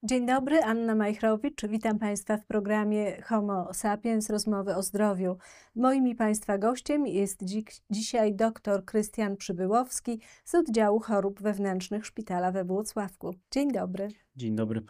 Dzień dobry, Anna Majchrowicz. Witam Państwa w programie Homo Sapiens, rozmowy o zdrowiu. Moim i Państwa gościem jest dzisiaj dr Krystian Przybyłowski z oddziału chorób wewnętrznych Szpitala we Włocławku. Dzień dobry. Dzień dobry